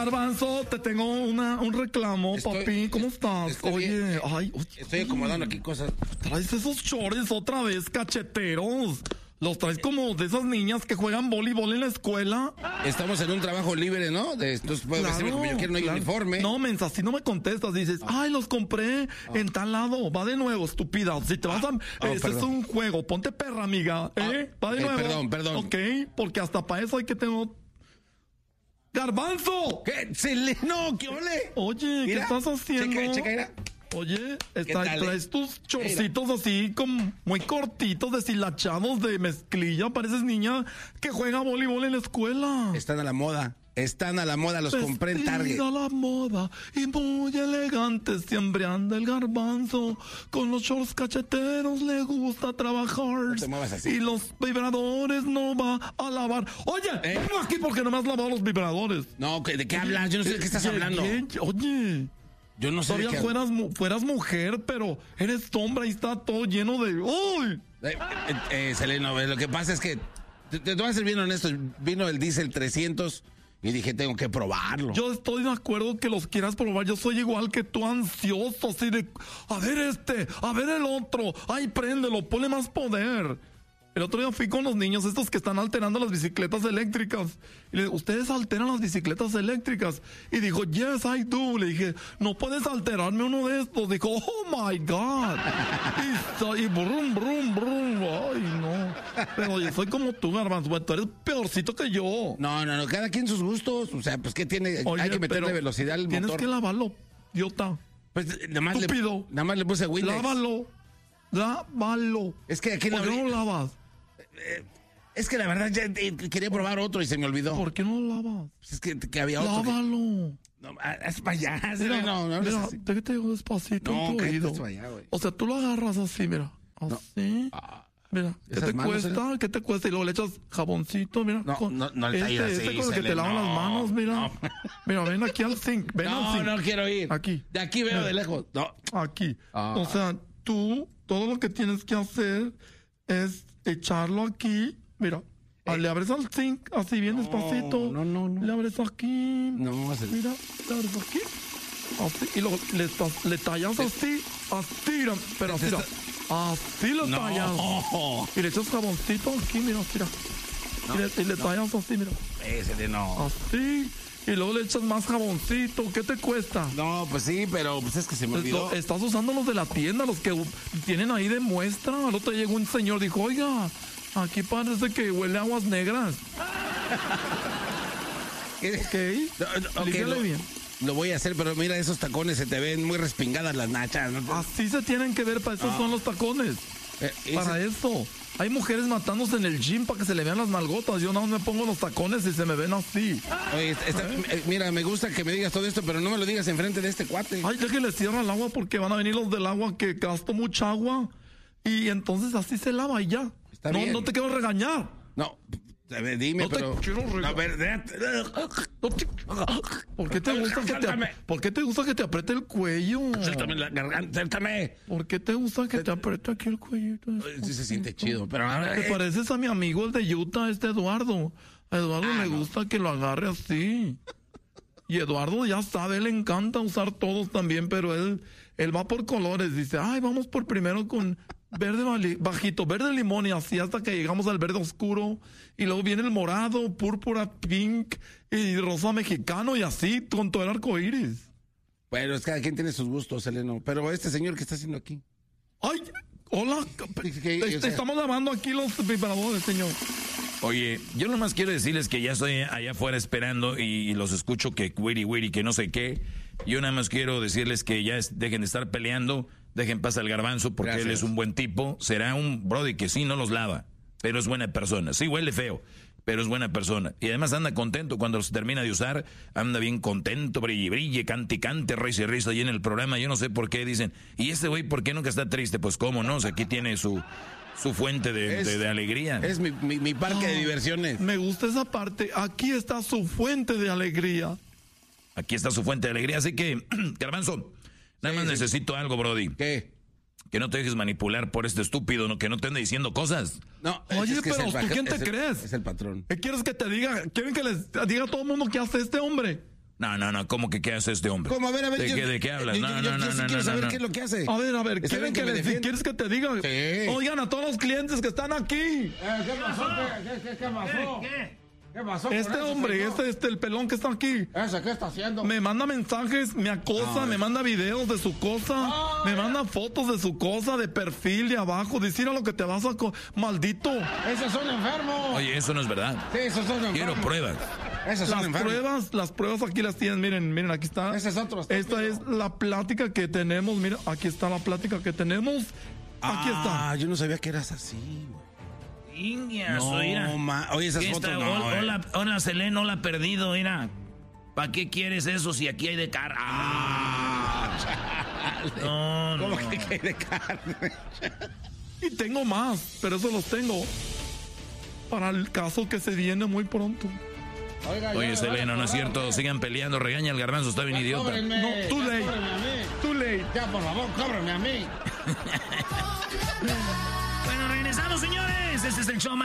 Garbanzo, te tengo un reclamo, papi. ¿Cómo estás? Oye. Estoy acomodando aquí cosas. Traes esos shorts otra vez, cacheteros. Los traes como de esas niñas que juegan voleibol en la escuela. Estamos en un trabajo libre, ¿no? Entonces puedo vestirme como yo quiero, no hay uniforme. No, mensa, si no me contestas, dices, los compré en tal lado. Va de nuevo, estúpida. Si te vas a... ese es un juego. Ponte perra, amiga. Va de nuevo. Perdón. Ok, porque hasta para eso hay que tener... ¡Garbanzo! ¿Qué? ¡Seleno! ¿Qué ole? Oye, Mira, ¿qué estás haciendo? Checa, mira. Oye, tal, traes tus chorcitos así como muy cortitos, deshilachados de mezclilla. Pareces niña que juega voleibol en la escuela. Están a la moda, los compré en Target. A la moda y muy elegante, siempre anda el Garbanzo. Con los shorts cacheteros le gusta trabajar. No te muevas así. Y los vibradores no va a lavar. Oye, ven aquí porque no me has lavado los vibradores. No, ¿de qué hablas? Yo no sé de qué estás hablando. Oye... Yo no sé. Todavía fueras mujer, pero eres sombra y está todo lleno de... ¡Uy! Seleno, lo que pasa es que, te voy a ser bien honesto, vino el Diesel 300 y dije, tengo que probarlo. Yo estoy de acuerdo que los quieras probar, yo soy igual que tú, ansioso, así de... A ver a ver el otro, ay, préndelo, ponle más poder. El otro día fui con los niños estos que están alterando las bicicletas eléctricas. Y le dije, ¿ustedes alteran las bicicletas eléctricas? Y dijo, yes, I do. Le dije, ¿no puedes alterarme uno de estos? Dijo, oh my God. Y brum, brum, brum. Ay, no. Pero yo soy como tú, Garbanzo. Tú eres peorcito que yo. No, cada quien sus gustos. O sea, pues, ¿qué tiene? Oye, hay que meterle velocidad al motor. Tienes que lavarlo, idiota. Pues, nada más le puse Windex. Lávalo. Es que aquí ¿Por qué no lo lavas? Es que la verdad ya quería probar otro y se me olvidó. ¿Por qué no lo lavas? Pues es que había otro. Lávalo. No, es para allá. Mira, no mira, te digo despacito en tu oído. O sea, tú lo agarras así, mira. Así. No. Mira, ¿qué te cuesta? Y luego le echas jaboncito, mira. No le tallas así, con el que te lavan las manos, mira. No. Mira, ven aquí al zinc. Al zinc. No quiero ir. Aquí. De aquí veo de lejos. No. Aquí. O sea, tú, todo lo que tienes que hacer es echarlo aquí, mira, le abres al zinc, así bien despacito. No. Le abres aquí. No, mira, le abres aquí. Así, y luego le tallas así, pero así, así lo tallas. Y le echas jaboncito aquí, mira. Y le tallas así, mira. Así. Y luego le echas más jaboncito. ¿Qué te cuesta? No, pues sí, pero pues es que se me olvidó. Estás usando los de la tienda, los que tienen ahí de muestra. Al otro llegó un señor, dijo, oiga, aquí parece que huele a aguas negras. Ok. Lígale bien. Lo voy a hacer, pero mira, esos tacones se te ven muy respingadas las nachas. ¿No? Así se tienen que ver, para eso son los tacones. Para eso. Hay mujeres matándose en el gym para que se le vean las nalgotas. Yo no me pongo los tacones y se me ven así. Oye, mira, me gusta que me digas todo esto, pero no me lo digas enfrente de este cuate. Ay, déjale cierra el agua porque van a venir los del agua que gasto mucha agua. Y entonces así se lava y ya. No te quiero regañar. No, dime, pero... A ver, ¿Por qué te gusta que te apriete el cuello? Suéltame la garganta, suéltame. ¿Por qué te gusta que te apriete aquí el cuellito? Sí se siente chido, pero... Te pareces a mi amigo el de Utah, Eduardo. A Eduardo le gusta que lo agarre así. Y Eduardo ya sabe, le encanta usar todos también, pero él va por colores. Dice, vamos por primero con... verde bajito, verde limón y así hasta que llegamos al verde oscuro y luego viene el morado, púrpura, pink y rosa mexicano y así con todo el arco iris. Bueno, es que cada quien tiene sus gustos, Seleno. Pero este señor, ¿qué está haciendo aquí? Ay, hola, estamos lavando aquí los vibradores, señor. Oye, yo nomás quiero decirles que ya estoy allá afuera esperando y los escucho que wiri, que no sé qué. Yo nada más quiero decirles que ya dejen de estar peleando, dejen pasar al Garbanzo porque Gracias. Él es un buen tipo. Será un brody que sí no los lava, pero es buena persona. Sí, huele feo, pero es buena persona. Y además anda contento cuando se termina de usar, anda bien contento, brille, cante, risa y risa ahí en el programa. Yo no sé por qué dicen, ¿y este güey por qué nunca está triste? Pues cómo no, o sea, aquí tiene su fuente de alegría. Es mi parque de diversiones. Me gusta esa parte. Aquí está su fuente de alegría. Aquí está su fuente de alegría. Así que, Garbanzo, nada más necesito algo, brody. ¿Qué? Que no te dejes manipular por este estúpido, ¿no? Que no te ande diciendo cosas. No, oye, pero ¿tú quién te crees? Es el patrón. ¿Qué quieres que te diga? ¿Quieren que les diga a todo el mundo qué hace este hombre? No, ¿cómo que qué hace este hombre? ¿Cómo? A ver. ¿De qué hablas? Yo quiero saber qué es lo que hace. A ver, ¿quieren que ¿quieres que te diga? Sí. Oigan, a todos los clientes que están aquí. ¿Qué pasó? ¿Qué pasó? ¿Qué pasó? Este hombre, el pelón que está aquí. ¿Ese qué está haciendo? Me manda mensajes, me acosa, me manda videos de su cosa, me manda fotos de su cosa, de perfil, de abajo. Decir a lo que te vas a... maldito. Esos son enfermos. Oye, eso no es verdad. Sí, esos son enfermos. Quiero pruebas. Esos son enfermos. Las pruebas aquí las tienen, miren, aquí está. Ese es otro. Esta es la plática que tenemos, mira, aquí está la plática que tenemos. Aquí está. Yo no sabía que eras así, güey. Oye, esas fotos no. Hola, Selene, no la he perdido, mira. ¿Para qué quieres eso si aquí hay de carne? ¿Cómo que hay de carne? Y tengo más, pero eso los tengo para el caso que se viene muy pronto. Oye, Selena, no es cierto. Sigan peleando, regaña al Garbanzo, está bien idiota. No, too late. Ya, por favor, cóbrenme a mí. Bueno, regresamos, señores. Este es el show más